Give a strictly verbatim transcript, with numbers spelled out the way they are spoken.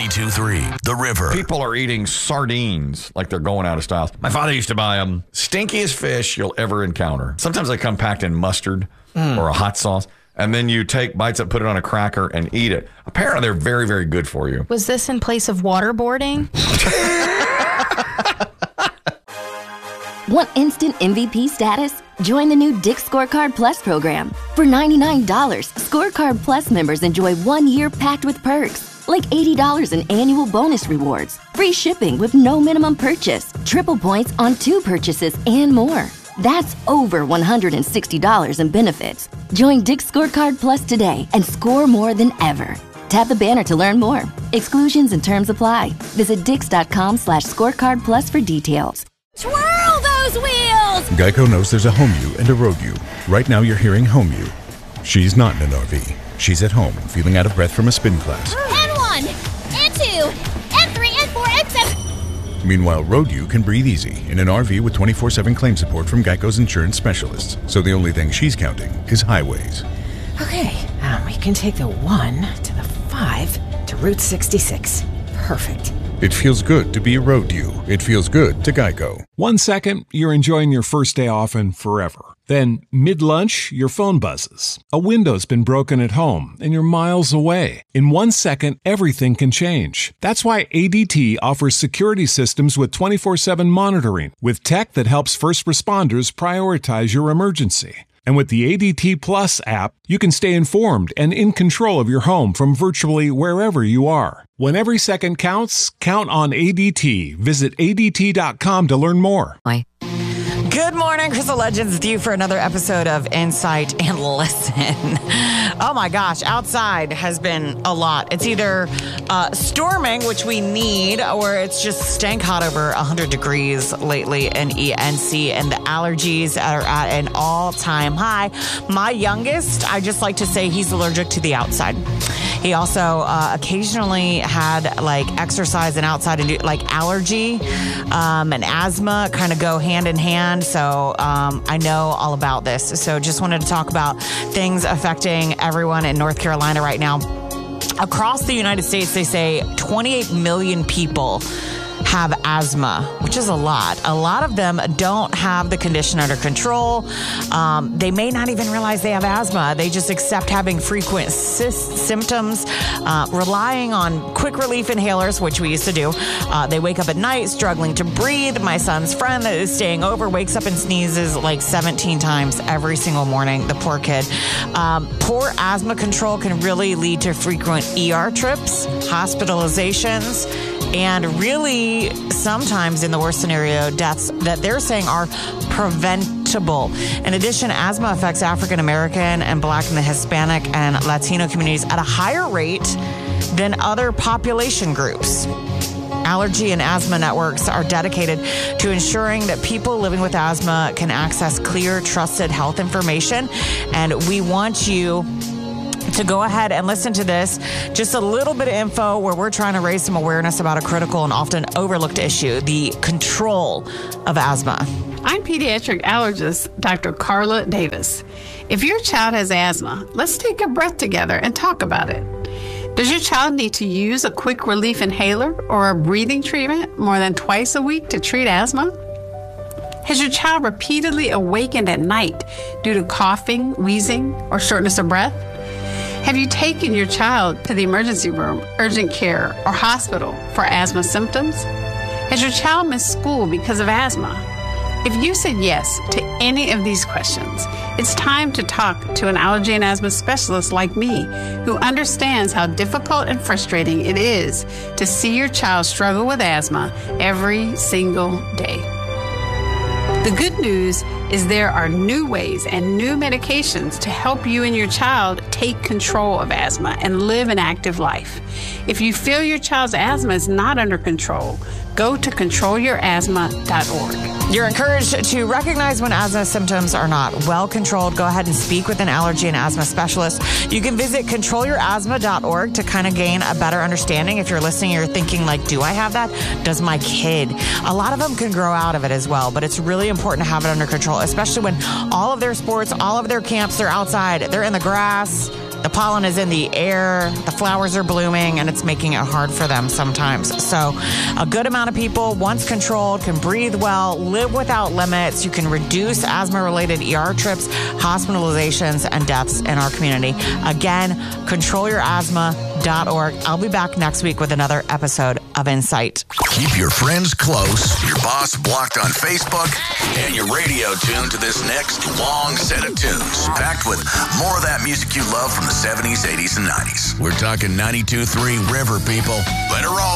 ninety-two three, The River. People are eating sardines like they're going out of style. My father used to buy them. Stinkiest fish you'll ever encounter. Sometimes they come packed in mustard mm. or a hot sauce. And then you take bites up, put it on a cracker, and eat it. Apparently, they're very, very good for you. Was this in place of waterboarding? Want instant M V P status? Join the new Dick's Scorecard Plus program. For ninety-nine dollars, Scorecard Plus members enjoy one year packed with perks, like eighty dollars in annual bonus rewards, free shipping with no minimum purchase, triple points on two purchases, and more. That's over one hundred sixty dollars in benefits. Join Dick's Scorecard Plus today and score more than ever. Tap the banner to learn more. Exclusions and terms apply. Visit dix.com slash scorecard plus for details. Twirl those wheels! Geico knows there's a home you and a road you. Right now you're hearing home you. She's not in an R V. She's at home, feeling out of breath from a spin class. And one, and two, and three, and four, and seven. Meanwhile, road you can breathe easy in an R V with twenty-four seven claim support from Geico's insurance specialists. So the only thing she's counting is highways. Okay, um, we can take the one to the five to Route sixty-six. Perfect. It feels good to be a road you. It feels good to Geico. One second, you're enjoying your first day off and forever. Then, mid-lunch, your phone buzzes. A window's been broken at home, and you're miles away. In one second, everything can change. That's why A D T offers security systems with twenty-four seven monitoring, with tech that helps first responders prioritize your emergency. And with the A D T Plus app, you can stay informed and in control of your home from virtually wherever you are. When every second counts, count on A D T. Visit A D T dot com to learn more. Bye. Good morning, Crystal Legends with you for another episode of Insight and Listen. Oh my gosh, outside has been a lot. It's either uh, storming, which we need, or it's just stank hot over one hundred degrees lately in E N C, and the allergies are at an all-time high. My youngest, I just like to say he's allergic to the outside. He also uh, occasionally had like exercise and outside and do, like allergy um, and asthma kind of go hand in hand. So um, I know all about this. So just wanted to talk about things affecting everyone in North Carolina right now. Across the United States, they say twenty-eight million people have asthma, which is a lot. A lot of them don't have the condition under control. Um, they may not even realize they have asthma. They just accept having frequent sy- symptoms, uh, relying on quick relief inhalers, which we used to do. Uh, they wake up at night struggling to breathe. My son's friend that is staying over wakes up and sneezes like seventeen times every single morning. The poor kid. Um, poor asthma control can really lead to frequent E R trips, hospitalizations, and really sometimes in the worst scenario, deaths that they're saying are preventable. In addition, asthma affects African American and Black and the Hispanic and Latino communities at a higher rate than other population groups. Allergy and asthma networks are dedicated to ensuring that people living with asthma can access clear, trusted health information. And we want you to go ahead and listen to this. Just a little bit of info where we're trying to raise some awareness about a critical and often overlooked issue, the control of asthma. I'm pediatric allergist Doctor Carla Davis. If your child has asthma, let's take a breath together and talk about it. Does your child need to use a quick relief inhaler or a breathing treatment more than twice a week to treat asthma? Has your child repeatedly awakened at night due to coughing, wheezing, or shortness of breath? Have you taken your child to the emergency room, urgent care, or hospital for asthma symptoms? Has your child missed school because of asthma? If you said yes to any of these questions, it's time to talk to an allergy and asthma specialist like me, who understands how difficult and frustrating it is to see your child struggle with asthma every single day. The good news is there are new ways and new medications to help you and your child take control of asthma and live an active life. If you feel your child's asthma is not under control, go to control your asthma dot org. You're encouraged to recognize when asthma symptoms are not well controlled. Go ahead and speak with an allergy and asthma specialist. You can visit control your asthma dot org to kind of gain a better understanding. If you're listening, you're thinking like, do I have that? Does my kid? A lot of them can grow out of it as well, but it's really important to have it under control, especially when all of their sports, all of their camps, they're outside, they're in the grass, the pollen is in the air, the flowers are blooming, and it's making it hard for them sometimes. So a good amount of people, once controlled, can breathe well, live without limits. You can reduce asthma-related E R trips, hospitalizations, and deaths in our community. Again, control your asthma dot org. I'll be back next week with another episode of Insight. Keep your friends close, your boss blocked on Facebook, and your radio tuned to this next long set of tunes, packed with more of that music you love from the seventies, eighties, and nineties. We're talking ninety-two point three River, people. Let her roll.